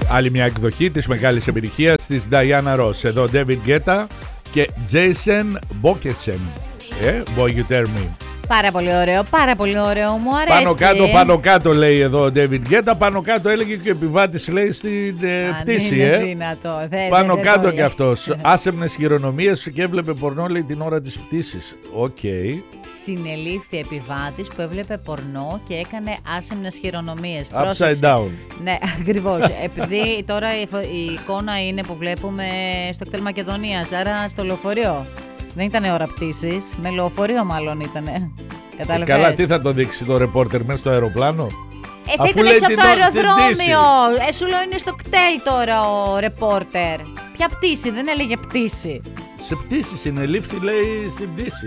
άλλη μια εκδοχή της μεγάλης επιτυχίας της Diana Ross. Εδώ David Guetta και Jason Bokesen. Boy You Tell Me. Πάρα πολύ ωραίο, μου αρέσει. Πάνω κάτω λέει εδώ ο David Guetta, πάνω κάτω έλεγε και ο επιβάτης λέει στην πτήση. Είναι δυνατό. Πάνω κάτω κι αυτός. Άσεμνες χειρονομίες και έβλεπε πορνό λέει την ώρα της πτήσης. Οκ. Συνελήφθη επιβάτης που έβλεπε πορνό και έκανε άσεμνες χειρονομίες. Upside down. Ναι, ακριβώς. Επειδή τώρα η εικόνα είναι που βλέπουμε στο κτέλ Μακεδονίας, άρα στο λεωφορείο. Δεν ήταν ώρα πτήσης, με λεωφορείο μάλλον ήτανε. Κατάλαβες. Καλά, τι θα το δείξει το ρεπόρτερ μέσα στο αεροπλάνο. Θα ήταν έξω από το αεροδρόμιο. Σου λέω είναι στο κτέλ τώρα ο ρεπόρτερ. Ποια πτήση, δεν έλεγε πτήση. Σε πτήση συνελήφθη λέει στην πτήση.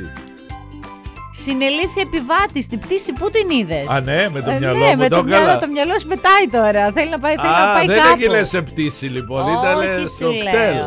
Συνελήφθη επιβάτη στην πτήση, πού την είδες? Α, ναι, με το μυαλό ναι, μου με το μυαλό, το μυαλό σου πετάει τώρα. Θέλει να πάει, δεν κάπου. Δεν έγινε σε πτήση λοιπόν, ήταν στο κτέλ.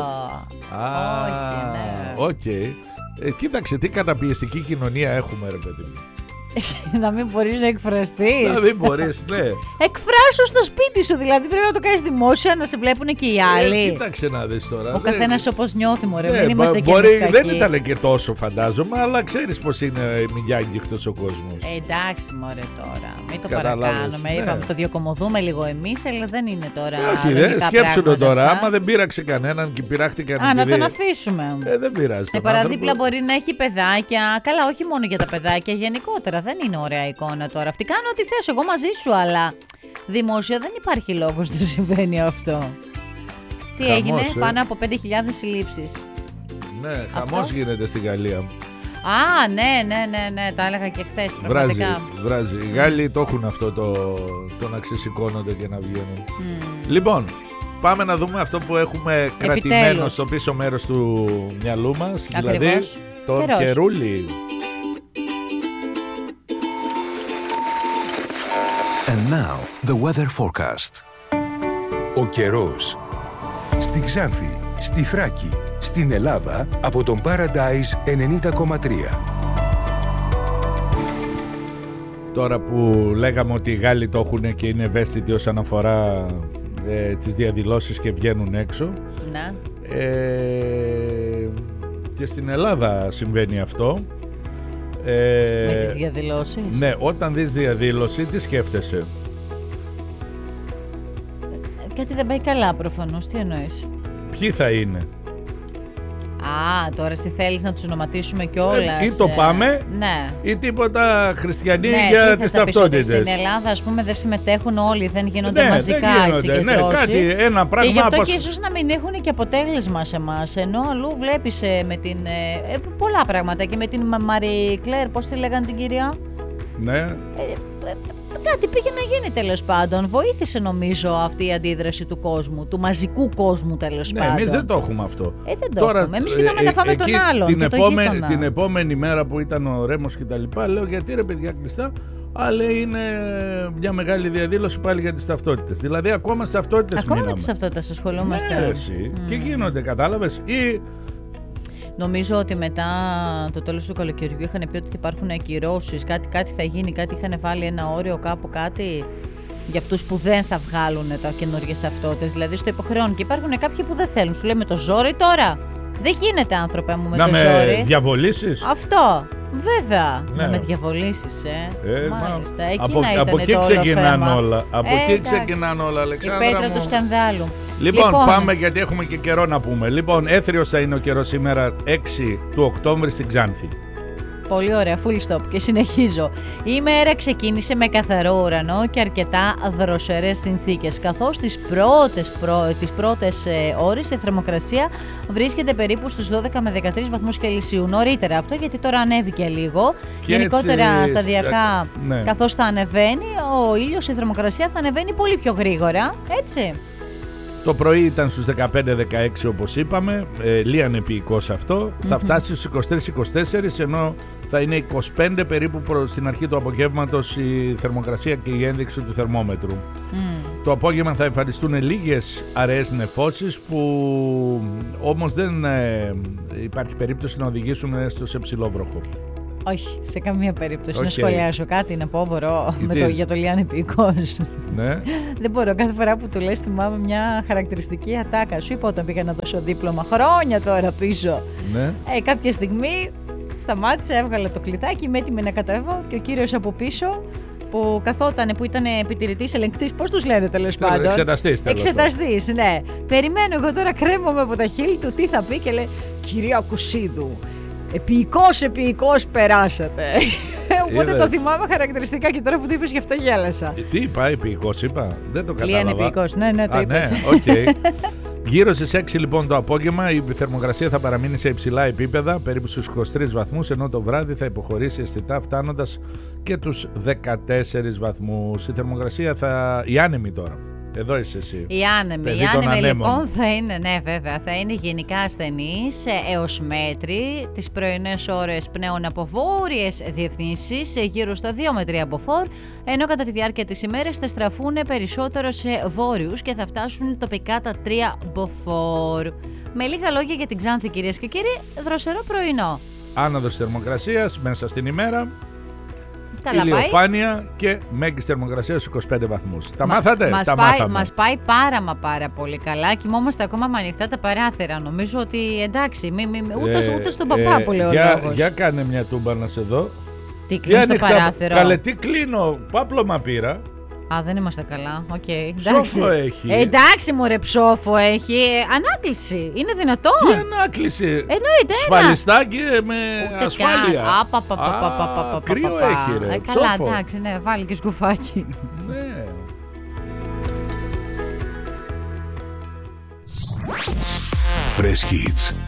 Όχι, ναι. Οκ. Κοίταξε τι καταπιεστική κοινωνία έχουμε ρε παιδί μου. Να μην μπορείς να εκφραστείς. Να μην μπορείς, ναι. Εκφράσου στο σπίτι σου, δηλαδή πρέπει να το κάνεις δημόσια, να σε βλέπουν και οι άλλοι. Κοίταξε να δεις τώρα. Ο καθένας όπως νιώθει, μωρέ, δεν είμαστε και εμείς κακοί. Δεν ήταν και τόσο φαντάζομαι, αλλά ξέρεις πως είναι μη άγγιχτος ο κόσμος. Εντάξει μωρέ τώρα, μην το παρακάνουμε. Είπαμε το διακομωδούμε λίγο εμείς, αλλά δεν είναι τώρα. Όχι, δεν σκέψου το τώρα. Άμα δεν πείραξε κανέναν και πειράχτηκαν. Να τον αφήσουμε. Δεν πειράζει. Παραδίπλα μπορεί να έχει παιδάκια. Καλά, όχι μόνο για τα παιδάκια, γενικότερα. Δεν είναι ωραία εικόνα τώρα. Αυτή κάνω ό,τι θες, εγώ μαζί σου, αλλά δημόσια δεν υπάρχει λόγος να συμβαίνει αυτό. Τι χαμός, έγινε, πάνω από 5.000 συλλήψεις. Ναι, χαμός γίνεται στη Γαλλία. Α, ναι, τα έλεγα και χθες πραγματικά. Βράζει. Οι Γάλλοι το έχουν αυτό το να ξεσηκώνονται και να βγαίνουν. Λοιπόν, πάμε να δούμε αυτό που έχουμε κρατημένο στο πίσω μέρος του μυαλού μας. Ακριβώς. Δηλαδή τον καιρούλι. And now, the weather forecast. Ο καιρός. Στη Ξάνθη, στη Θράκη, στην Ελλάδα, από τον Paradise 90,3. Τώρα που λέγαμε ότι οι Γάλλοι το έχουν και είναι ευαίσθητοι όσον αφορά τις διαδηλώσεις και βγαίνουν έξω. Ναι. Και στην Ελλάδα συμβαίνει αυτό. Με τις διαδηλώσεις. Ναι, όταν δεις διαδήλωση, τι σκέφτεσαι? Κάτι δεν πάει καλά προφανώς, τι εννοείς? Ποιοι θα είναι? Τώρα εσύ θέλεις να τους ονοματίσουμε κιόλας. Ή το πάμε, ναι. Ή τίποτα χριστιανοί για τις ταυτότητες. Στην Ελλάδα, ας πούμε, δεν συμμετέχουν όλοι, δεν γίνονται μαζικά οι συγκεντρώσεις. Κάτι, ένα πράγμα. Και γι' αυτό και ίσως να μην έχουν και αποτέλεσμα σε εμάς. Ενώ αλλού βλέπεις με την. Πολλά πράγματα. Και με την Μαρή Κλέρ, πώς τη λέγανε την κυρία? Ναι. Κάτι πήγε να γίνει τέλος πάντων. Βοήθησε νομίζω αυτή η αντίδραση του κόσμου, του μαζικού κόσμου τέλος πάντων. Εμείς δεν το έχουμε αυτό. Δεν το έχουμε. Εμείς κοιτάμε να φάμε τον άλλον. Την επόμενη μέρα που ήταν ο Ρέμος και τα λοιπά, λέω γιατί ρε παιδιά κλειστά. Αλλά είναι μια μεγάλη διαδήλωση πάλι για τις ταυτότητες. Δηλαδή ακόμα στις ταυτότητες μείναμε. Ακόμα με τις ταυτότητες ασχολούμαστε. Ναι, εσύ. Και γίνονται, κατάλαβες. Ή νομίζω ότι μετά το τέλος του καλοκαιριού είχαν πει ότι υπάρχουν ακυρώσεις, κάτι θα γίνει, κάτι είχαν βάλει ένα όριο κάπου, κάτι για αυτούς που δεν θα βγάλουν τα καινούργιες ταυτότητες. Δηλαδή στο υποχρεώνουν και υπάρχουν κάποιοι που δεν θέλουν. Σου λέει με το ζόρι τώρα. Δεν γίνεται, άνθρωπε μου, με το ζόρι. Να με διαβολήσεις. Αυτό. Βέβαια. Ναι. Να με διαβολήσεις, μάλιστα. Από εκεί ξεκινάνε όλα. Από εκεί ξεκινάνε όλα, Αλεξάνδρα. Η πέτρα του σκανδάλου. Λοιπόν, πάμε γιατί έχουμε και καιρό να πούμε. Λοιπόν, έθριος θα είναι ο καιρός σήμερα 6 του Οκτώβρη στην Ξάνθη. Πολύ ωραία, full stop και συνεχίζω. Η ημέρα ξεκίνησε με καθαρό ουρανό και αρκετά δροσερές συνθήκες, καθώς τις πρώτες ώρες η θερμοκρασία βρίσκεται περίπου στους 12 με 13 βαθμούς Κελσίου. Νωρίτερα αυτό, γιατί τώρα ανέβηκε λίγο. Και γενικότερα έτσι, σταδιακά, ναι. Καθώς θα ανεβαίνει ο ήλιος, η θερμοκρασία θα ανεβαίνει πολύ πιο γρήγορα, έτσι. Το πρωί ήταν στους 15-16 όπως είπαμε, λίαν επίοικος αυτό, θα φτάσει στους 23-24, ενώ θα είναι 25 περίπου στην αρχή του απογεύματος η θερμοκρασία και η ένδειξη του θερμόμετρου. Το απόγευμα θα εμφανιστούν λίγες αραιές νεφώσεις που όμως δεν υπάρχει περίπτωση να οδηγήσουν έστω σε ψηλόβροχο. Όχι, σε καμία περίπτωση. Okay. Να σχολιάσω κάτι, να πω μπορώ για το Λιάννη Επίοικος. Ναι. Δεν μπορώ, κάθε φορά που το λες θυμάμαι μια χαρακτηριστική ατάκα. Σου είπα όταν πήγα να δώσω δίπλωμα, χρόνια τώρα πίσω. Ναι. Κάποια στιγμή σταμάτησα, έβγαλα το κλειδάκι, είμαι έτοιμη να κατέβω και ο κύριος από πίσω που καθότανε, που ήταν επιτηρητής, ελεγκτής, πώς τους λένε τέλος πάντων. Εξεταστής, ναι. Περιμένω εγώ τώρα, κρέμομαι από τα χείλη του, τι θα πει και λέει, κυρία Κουσίδου, επίοικος περάσατε. Οπότε το θυμάμαι χαρακτηριστικά και τώρα που το είπες γι' αυτό γέλασα. Τι είπα, επίοικος είπα, δεν το κατάλαβα. Λιάννη Επίοικος, ναι, το είπες. Ναι, okay. Γύρω στις 6 λοιπόν το απόγευμα η θερμοκρασία θα παραμείνει σε υψηλά επίπεδα, περίπου στους 23 βαθμούς, ενώ το βράδυ θα υποχωρήσει αισθητά φτάνοντας και τους 14 βαθμούς. Η θερμοκρασία η άνεμη τώρα. Εδώ είσαι εσύ. Η άνεμη λοιπόν θα είναι, ναι βέβαια, θα είναι γενικά ασθενής έως μέτρη. Τις πρωινές ώρες πνέουν από βόρειες διευθύνσεις γύρω στα 2 με 3 μποφόρ, ενώ κατά τη διάρκεια της ημέρας θα στραφούν περισσότερο σε βόρειους και θα φτάσουν τοπικά τα 3 μποφόρ. Με λίγα λόγια για την Ξάνθη, κυρίες και κύριοι, δροσερό πρωινό. Άνοδος θερμοκρασίας μέσα στην ημέρα. Καλά ηλιοφάνεια και μέγιστη θερμοκρασία στους 25 βαθμούς. Τα μάθατε? Μάθαμε. Μας πάει πάρα πολύ καλά. Κοιμόμαστε ακόμα με ανοιχτά τα παράθυρα. Νομίζω ότι εντάξει, ούτε στον παπά που λέει ο λόγος. Για κάνε μια τούμπα να σε δω. Τι κλείνει το παράθυρο? Καλέ, τι κλείνω, πάπλωμα πήρα. Α, δεν είμαστε καλά. Okay. Ψόφο έχει. Εντάξει, μωρέ, ψόφο έχει. Ανάκληση. Είναι δυνατόν? Τι ανάκληση? Εννοείται. Σφαλιστάκι με ούτε ασφάλεια. Κρύο έχει, ρε. Καλά, εντάξει, ναι, βάλει και σκουφάκι. Ναι. Fresh Hits.